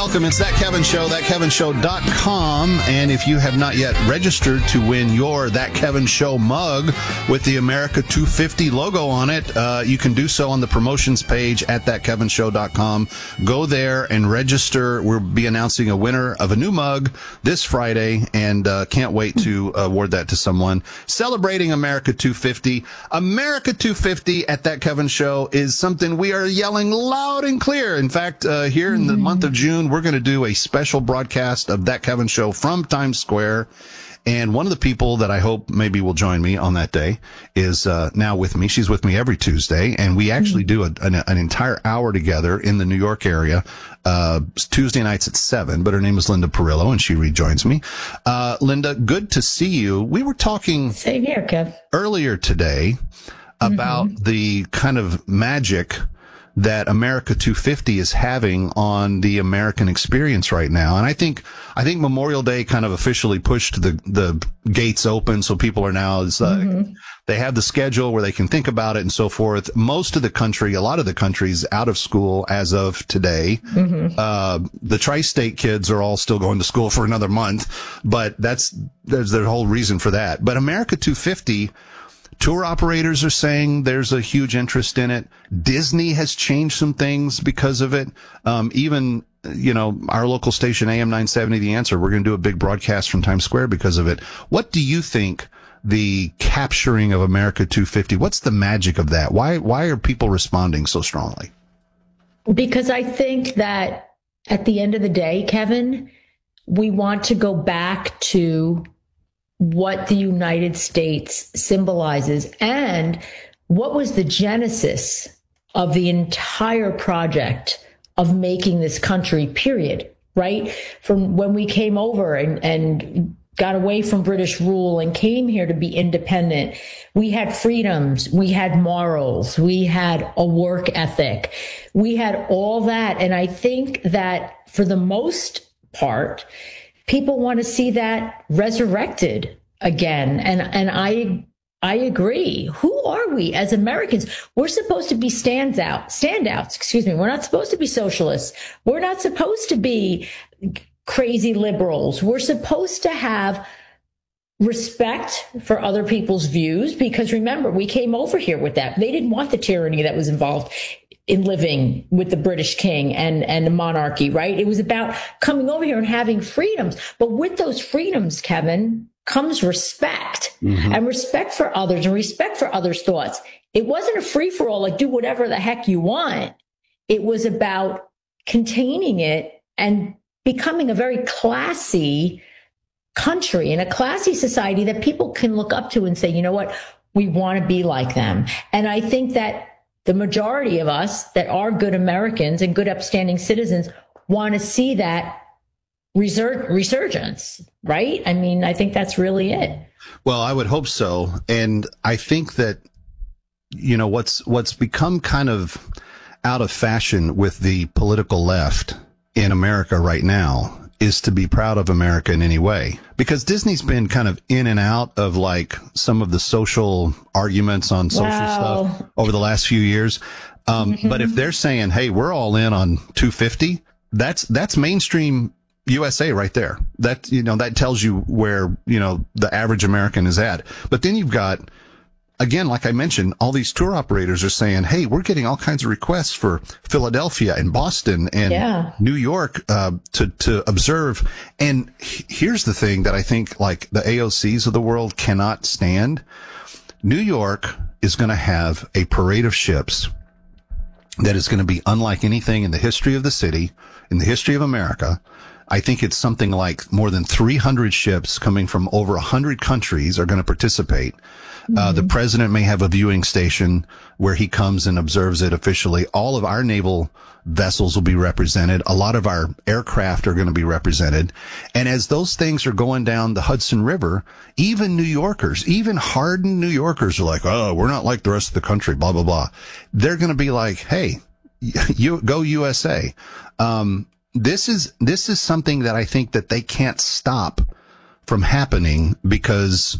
welcome. It's That Kevin Show, thatkevinshow.com. And if you have not yet registered to win your That Kevin Show mug with the America 250 logo on it, you can do so on the promotions page at thatkevinshow.com. Go there and register. We'll be announcing a winner of a new mug this Friday, and can't wait to award that to someone. Celebrating America 250. America 250 at That Kevin Show is something we are yelling loud and clear. In fact, here in the month of June, we're going to do a special broadcast of That Kevin Show from Times Square. And one of the people that I hope maybe will join me on that day is now with me. She's with me every Tuesday, and we actually do an entire hour together in the New York area, Tuesday nights at 7, but her name is Linda Perillo, and she rejoins me. Linda, good to see you. We were talking Same here, Kev. Earlier today about the kind of magic that America 250 is having on the American experience right now. And I think Memorial Day kind of officially pushed the gates open. So people are now, they have the schedule where they can think about it and so forth. Most of the country, a lot of the country's out of school as of today. The tri-state kids are all still going to school for another month, but there's a whole reason for that. But America 250, tour operators are saying there's a huge interest in it. Disney has changed some things because of it. Even, our local station, AM 970, The Answer, we're going to do a big broadcast from Times Square because of it. What do you think the capturing of America 250, what's the magic of that? Why are people responding so strongly? Because I think that at the end of the day, Kevin, we want to go back to what the United States symbolizes and what was the genesis of the entire project of making this country, period, right? From when we came over and got away from British rule and came here to be independent, we had freedoms, we had morals, we had a work ethic, we had all that. And I think that for the most part, people want to see that resurrected again. And I agree. Who are we as Americans? We're supposed to be standouts, excuse me. We're not supposed to be socialists. We're not supposed to be crazy liberals. We're supposed to have respect for other people's views, because remember, we came over here with that. They didn't want the tyranny that was involved in living with the British king and the monarchy, right? It was about coming over here and having freedoms. But with those freedoms, Kevin, comes respect and respect for others and respect for others' thoughts. It wasn't a free for all, like do whatever the heck you want. It was about containing it and becoming a very classy country and a classy society that people can look up to and say, you know what, we want to be like them. And I think that the majority of us that are good Americans and good upstanding citizens want to see that resurgence, right? I mean, I think that's really it. Well, I would hope so. And I think that, what's become kind of out of fashion with the political left in America right now is to be proud of America in any way. Because Disney's been kind of in and out of like some of the social arguments on social stuff over the last few years. But if they're saying, hey, we're all in on 250, that's mainstream USA right there. That, that tells you where, the average American is at. But then you've got, again, like I mentioned, all these tour operators are saying, hey, we're getting all kinds of requests for Philadelphia and Boston and New York, to observe. And here's the thing that I think like the AOCs of the world cannot stand. New York is going to have a parade of ships that is going to be unlike anything in the history of the city, in the history of America. I think it's something like more than 300 ships coming from over 100 countries are going to participate. The president may have a viewing station where he comes and observes it officially. All of our naval vessels will be represented. A lot of our aircraft are going to be represented. And as those things are going down the Hudson River, even New Yorkers, even hardened New Yorkers are like, oh, we're not like the rest of the country, blah, blah, blah. They're going to be like, hey, you go USA. This is something that I think that they can't stop from happening because